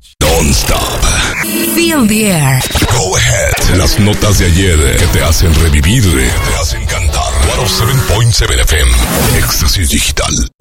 Don't stop. Feel the air. Go ahead. Las notas de ayer que te hacen revivir, te hacen cantar. 107.7 FM. Éxtasis Digital.